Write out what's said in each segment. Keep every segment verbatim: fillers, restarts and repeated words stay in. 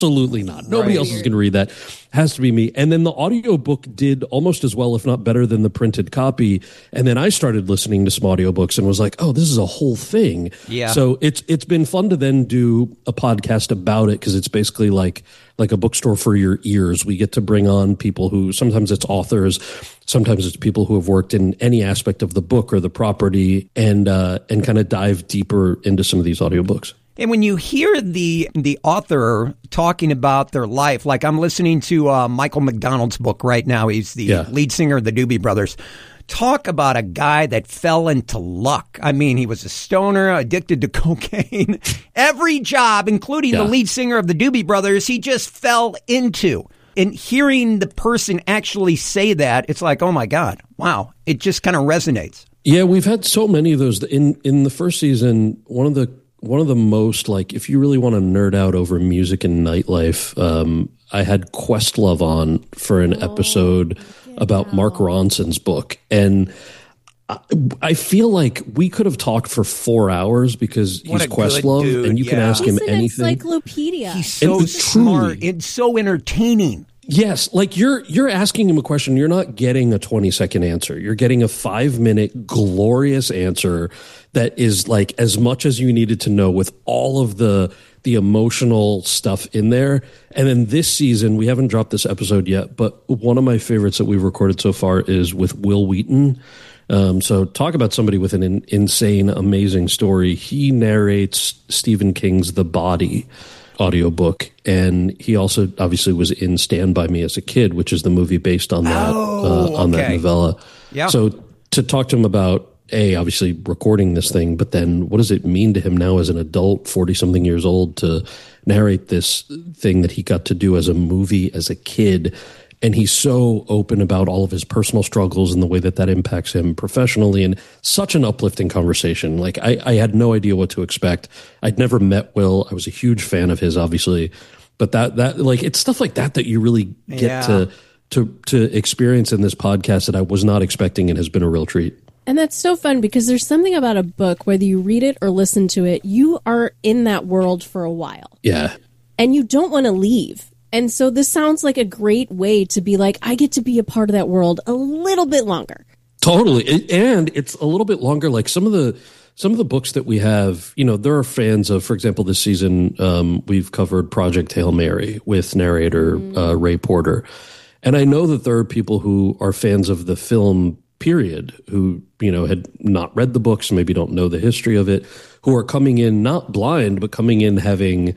Absolutely not. Nobody Right. else is going to read that. Has to be me. And then the audiobook did almost as well, if not better, than the printed copy. And then I started listening to some audiobooks and was like, oh, this is a whole thing. Yeah. So it's it's been fun to then do a podcast about it, because it's basically like like a bookstore for your ears. We get to bring on people who, sometimes it's authors, sometimes it's people who have worked in any aspect of the book or the property, and uh, and kind of dive deeper into some of these audiobooks. And when you hear the the author talking about their life, like I'm listening to uh, Michael McDonald's book right now. He's the Yeah. lead singer of the Doobie Brothers. Talk about a guy that fell into luck. I mean, he was a stoner, addicted to cocaine. Every job, including Yeah. the lead singer of the Doobie Brothers, he just fell into. And hearing the person actually say that, it's like, oh my God, wow. It just kind of resonates. Yeah, we've had so many of those. In in the first season, one of the one of the most, like, if you really want to nerd out over music and nightlife, um, I had Questlove on for an episode about Mark Ronson's book. And I, I feel like we could have talked for four hours because What he's a good Questlove, dude, and you can yeah. ask He's him an anything. encyclopedia. He's so And smart truly- and so entertaining. Yes, like you're you're asking him a question, you're not getting a twenty second answer. You're getting a five minute glorious answer that is like as much as you needed to know, with all of the the emotional stuff in there. And then this season, we haven't dropped this episode yet, but one of my favorites that we've recorded so far is with Will Wheaton. Um, so talk about somebody with an in, insane, amazing story. He narrates Stephen King's The Body audiobook, and he also obviously was in Stand By Me as a kid, which is the movie based on that Oh, uh, on that okay. novella. Yeah. So to talk to him about a obviously recording this thing, but then what does it mean to him now as an adult, forty something years old, to narrate this thing that he got to do as a movie as a kid? And he's so open about all of his personal struggles and the way that that impacts him professionally, and such an uplifting conversation. Like I, I had no idea what to expect. I'd never met Will. I was a huge fan of his, obviously, but that, that like, it's stuff like that that you really get Yeah. to, to, to experience in this podcast that I was not expecting, and has been a real treat. And that's so fun because there's something about a book, whether you read it or listen to it, you are in that world for a while Yeah. and you don't want to leave. And so this sounds like a great way to be like, I get to be a part of that world a little bit longer. Totally. It, and it's a little bit longer. Like some of the some of the books that we have, you know, there are fans of, for example, this season, um, we've covered Project Hail Mary with narrator uh, Ray Porter. And I know that there are people who are fans of the film period, who, you know, had not read the books, maybe don't know the history of it, who are coming in not blind, but coming in having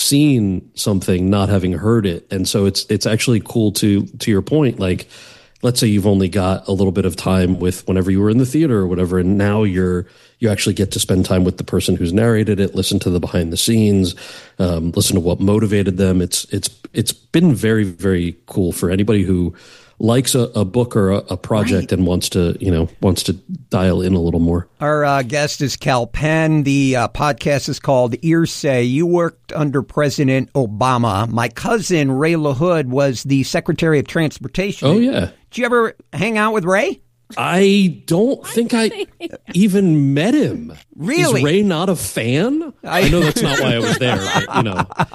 seen something, not having heard it. And so it's it's actually cool to to your point, like let's say you've only got a little bit of time with whenever you were in the theater or whatever, and now you're you actually get to spend time with the person who's narrated it, listen to the behind the scenes, um, listen to what motivated them. It's it's it's been very, very cool for anybody who likes a, a book or a, a project, right, and wants to, you know, wants to dial in a little more. Our uh, guest is Kal Penn. The uh, podcast is called Ears Say. You worked under President Obama. My cousin, Ray LaHood, was the Secretary of Transportation. Oh, yeah. Did you ever hang out with Ray? I don't think I even met him. Really? Is Ray not a fan? I, I know that's not why I was there, but, you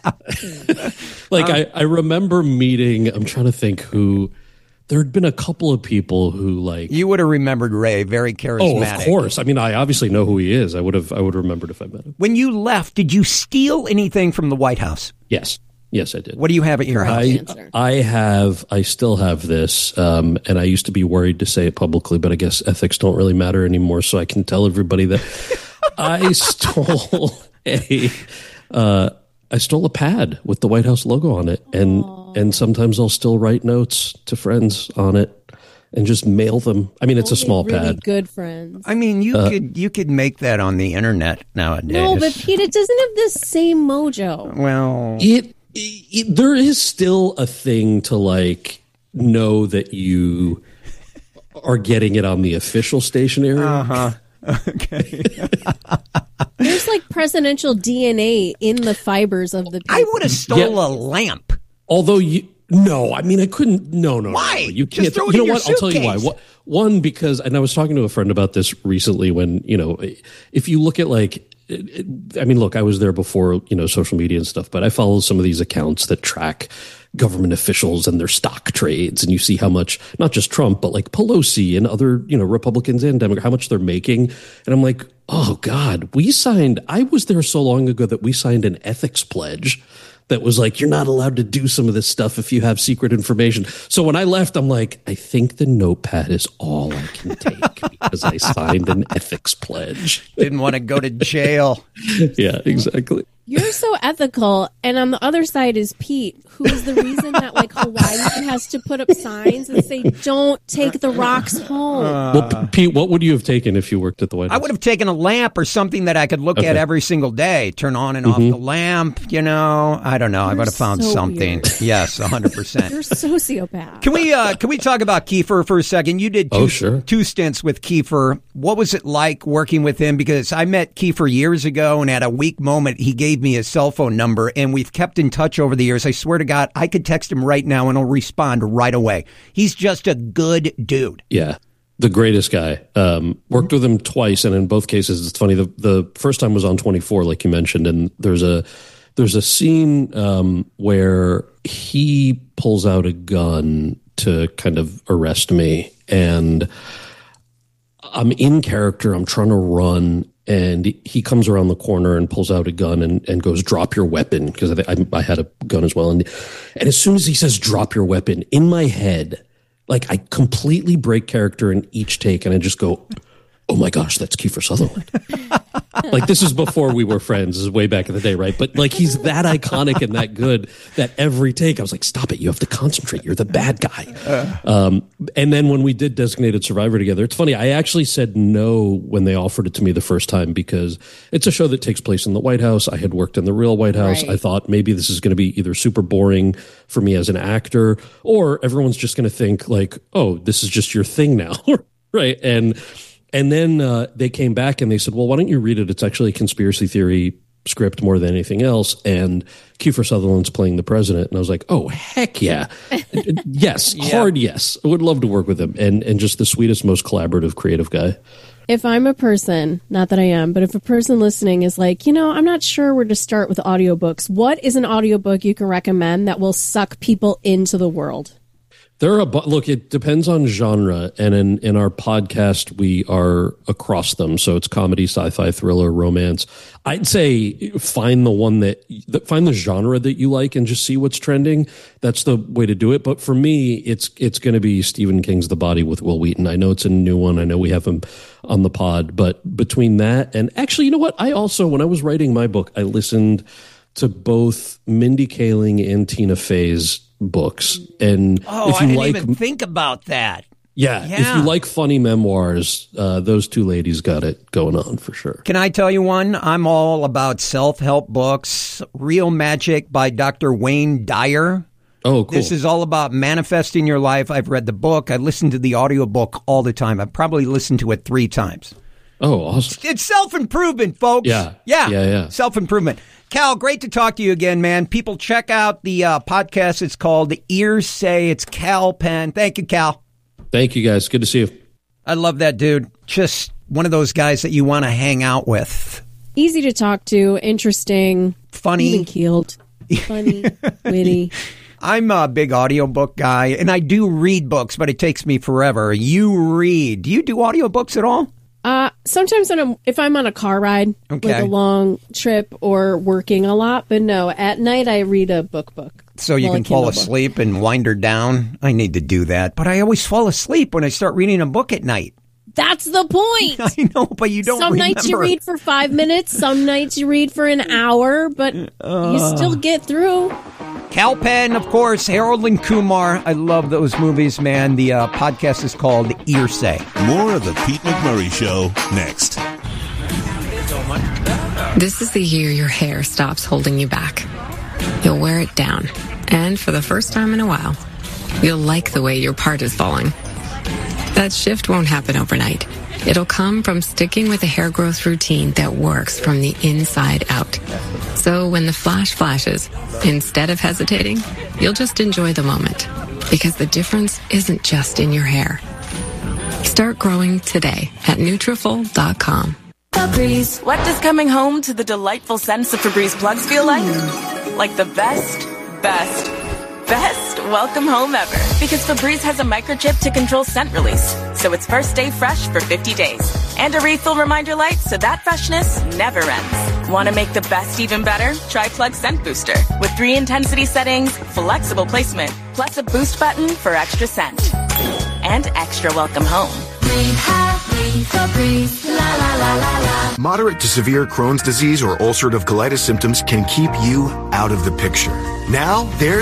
know. like, um, I, I remember meeting, I'm trying to think who... There had been a couple of people who, like, you would have remembered Ray, very charismatic. Oh, of course. I mean, I obviously know who he is. I would have, I would have remembered if I met him. When you left, did you steal anything from the White House? Yes, yes, I did. What do you have at your house? I, I have, I still have this, um, and I used to be worried to say it publicly, but I guess ethics don't really matter anymore. So I can tell everybody that I stole a, uh, I stole a pad with the White House logo on it, and. Aww. And sometimes I'll still write notes to friends on it and just mail them. I mean, it's Only a small really pad. Good friends. I mean, you uh, could you could make that on the internet nowadays. No, but Pete, it doesn't have the same mojo. Well, it, it there is still a thing to like know that you are getting it on the official stationery. Uh huh. Okay. There's like presidential D N A in the fibers of the people. I would have stole Yeah. a lamp. Although you, no, I mean, I couldn't. No, no, Why? no, you Just can't. throw it you know in your what? I'll tell you why. suitcase. What, one, because, and I was talking to a friend about this recently. When, you know, if you look at like it, it, I mean, look, I was there before, you know, social media and stuff, but I follow some of these accounts that track government officials and their stock trades, and you see how much, not just Trump, but like Pelosi and other, you know, Republicans and Democrats, how much they're making. And I'm like, oh God, we signed, I was there so long ago that we signed an ethics pledge that was like, you're not allowed to do some of this stuff if you have secret information. So when I left, I'm like, I think the notepad is all I can take because I signed an ethics pledge. Didn't want to go to jail. Yeah, exactly. You're so ethical, and on the other side is Pete, who is the reason that like Hawaii has to put up signs and say, "Don't take the rocks home." Uh, well, Pete, what would you have taken if you worked at the White House? I would have taken a lamp or something that I could look Okay. at every single day. Turn on and off Mhm. the lamp. You know, I don't know. I You're would have found so something. weird. Yes, a hundred percent. You're a sociopath. Can we uh, can we talk about Kiefer for a second? You did two, Oh, sure. two stints with Kiefer. What was it like working with him? Because I met Kiefer years ago, and at a weak moment, he gave me his cell phone number, and we've kept in touch over the years. I swear to God, I could text him right now, and he'll respond right away. He's just a good dude. Yeah, the greatest guy. Um, worked with him twice, and in both cases, it's funny. The the first time was on twenty-four, like you mentioned, and there's a there's a scene um, where he pulls out a gun to kind of arrest me, and I'm in character. I'm trying to run, and he comes around the corner and pulls out a gun and, and goes, "Drop your weapon," because I, I, I had a gun as well. And and as soon as he says, "Drop your weapon," in my head, like I completely break character in each take, and I just go, "Oh my gosh, that's Kiefer Sutherland." Like, this is before we were friends. This is way back in the day, right? But like, he's that iconic and that good that every take I was like, "Stop it! You have to concentrate. You're the bad guy." Uh. Um, and then when we did Designated Survivor together, it's funny. I actually said no when they offered it to me the first time because it's a show that takes place in the White House. I had worked in the real White House. Right. I thought maybe this is going to be either super boring for me as an actor, or everyone's just going to think like, "Oh, this is just your thing now," right? And And then uh, they came back and they said, well, why don't you read it? It's actually a conspiracy theory script more than anything else. And Kiefer Sutherland's playing the president. And I was like, oh, heck yeah. Yes, Yeah. hard yes. I would love to work with him. And, and just the sweetest, most collaborative, creative guy. If I'm a person, not that I am, but if a person listening is like, you know, I'm not sure where to start with audiobooks, what is an audiobook you can recommend that will suck people into the world? There are a bu- look, it depends on genre, and in, in our podcast, we are across them. So it's comedy, sci-fi, thriller, romance. I'd say find the one that, that find the genre that you like and just see what's trending. That's the way to do it. But for me, it's it's going to be Stephen King's The Body with Will Wheaton. I know it's a new one. I know we have him on the pod, but between that and actually, you know what? I also, when I was writing my book, I listened to both Mindy Kaling and Tina Fey's books. And Oh, if I you didn't like, even think about that. yeah, Yeah. if you like funny memoirs, uh, those two ladies got it going on for sure. Can I tell you one? I'm all about self-help books. Real Magic by Doctor Wayne Dyer. Oh, cool. This is all about manifesting your life. I've read the book. I listen to the audiobook all the time. I've probably listened to it three times. oh, awesome. It's self-improvement, folks. Yeah. Yeah. Yeah, yeah. Self-improvement. Cal, great to talk to you again, man. People, check out the uh, podcast. It's called The Ears Say. It's Kal Penn. Thank you, Cal. Thank you, guys. Good to see you. I love that dude. Just one of those guys that you want to hang out with. Easy to talk to, interesting, Funny. even keeled, funny, witty. I'm a big audiobook guy, and I do read books, but it takes me forever. You read. Do you do audiobooks at all? Uh, sometimes when I'm, if I'm on a car ride, Okay. like a long trip or working a lot, but no, at night I read a book book. So you Well, a can fall Kindle book. asleep and wind her down? I need to do that. But I always fall asleep when I start reading a book at night. That's the point. I know, but you don't Some remember. nights you read for five minutes, some nights you read for an hour, but you still get through. Kal Penn, of course, Harold and Kumar. I love those movies, man. The uh, podcast is called Ear Say. More of the Pete McMurray Show next. This is the year your hair stops holding you back. You'll wear it down. And for the first time in a while, you'll like the way your part is falling. That shift won't happen overnight. It'll come from sticking with a hair growth routine that works from the inside out. So when the flash flashes, instead of hesitating, you'll just enjoy the moment. Because the difference isn't just in your hair. Start growing today at Nutrafol dot com. Febreze. What does coming home to the delightful scents of Febreze plugs feel like? Like the best, best, best welcome home ever. Because Febreze has a microchip to control scent release, so it's first stay fresh for fifty days. And a refill reminder light so that freshness never ends. Want to make the best even better? Try Plug Scent Booster. With three intensity settings, flexible placement, plus a boost button for extra scent. And extra welcome home. Breathe happy, Febreze, la la la la la. Moderate to severe Crohn's disease or ulcerative colitis symptoms can keep you out of the picture. Now, there's